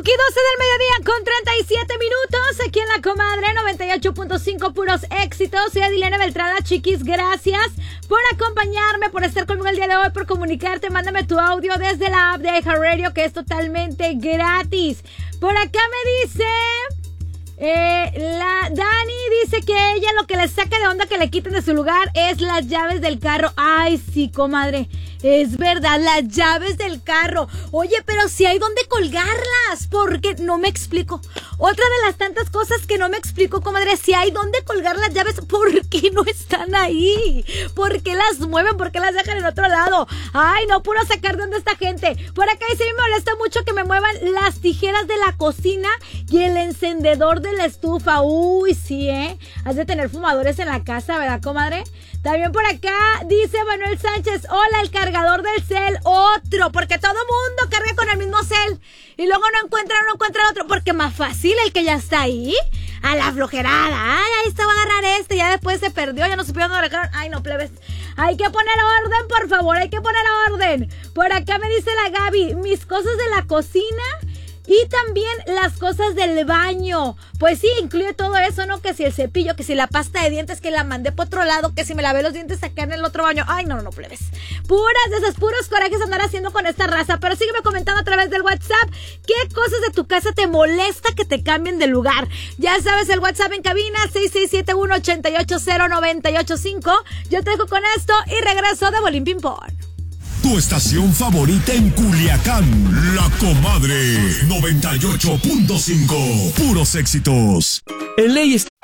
Aquí 12 del mediodía con 37 minutos, aquí en La Comadre 98.5 puros éxitos. Soy Adilena Beltrán, la Chiquis, gracias por acompañarme, por estar conmigo el día de hoy, por comunicarte. Mándame tu audio desde la app de iHeartRadio, que es totalmente gratis. Por acá me dice... la Dani dice que ella lo que le saca de onda que le quiten de su lugar es las llaves del carro. Ay, sí, comadre, es verdad, las llaves del carro. Oye, pero si hay donde colgarlas, porque no me explico. Otra de las tantas cosas que no me explico, comadre, si hay donde colgar las llaves, ¿por qué no están ahí? ¿Por qué las mueven? ¿Por qué las dejan en otro lado? Ay, no, puro sacar de onda esta gente. Por acá dice, me molesta mucho que me muevan las tijeras de la cocina y el encendedor de la estufa. Uy, sí, has de tener fumadores en la casa, ¿verdad, comadre? También por acá dice Manuel Sánchez, hola, el cargador del cel, otro, porque todo mundo carga con el mismo cel y luego no encuentran otro, porque más fácil el que ya está ahí, a la flojerada. Ay, ahí estaba a agarrar ya después se perdió, ya no supieron dónde lo dejaron. Ay, no, plebes, hay que poner orden, por favor, hay que poner orden. Por acá me dice la Gaby, mis cosas de la cocina y también las cosas del baño. Pues sí, incluye todo eso, ¿no? Que si el cepillo, que si la pasta de dientes, que la mandé por otro lado, que si me lavé los dientes acá en el otro baño. Ay, no, plebes. Puras de esos puros corajes andar haciendo con esta raza. Pero sígueme comentando a través del WhatsApp qué cosas de tu casa te molesta que te cambien de lugar. Ya sabes, el WhatsApp en cabina 6671-880-985. Yo te dejo con esto y regreso de Bolín Ping Pong. Tu estación favorita en Culiacán, La Comadre 98.5. Puros éxitos. En leyes